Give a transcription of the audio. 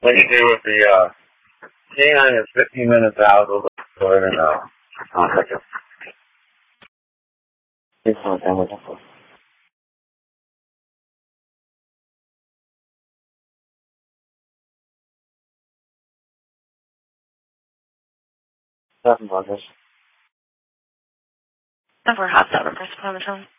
What you do with the canine is 15 minutes out, we'll go in and out. I'll take it. It's not that much. Nothing about this. Over hot water, press upon the phone.